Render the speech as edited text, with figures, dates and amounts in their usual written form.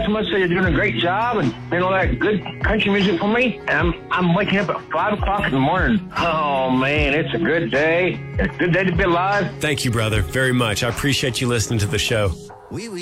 so much. So you're doing a great job and playing all that good country music for me. And I'm waking up at 5 o'clock in the morning. Oh, man, it's a good day. It's a good day to be alive. Thank you, brother, very much. I appreciate you listening to the show.